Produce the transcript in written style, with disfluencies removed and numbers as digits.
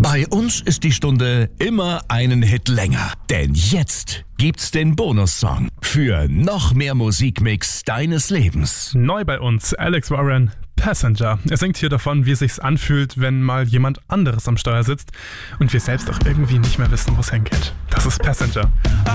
Bei uns ist die Stunde immer einen Hit länger. Denn jetzt gibt's den Bonussong für noch mehr Musikmix deines Lebens. Neu bei uns, Alex Warren, Passenger. Er singt hier davon, wie es sich anfühlt, wenn mal jemand anderes am Steuer sitzt und wir selbst auch irgendwie nicht mehr wissen, wo es hingeht. Das ist Passenger.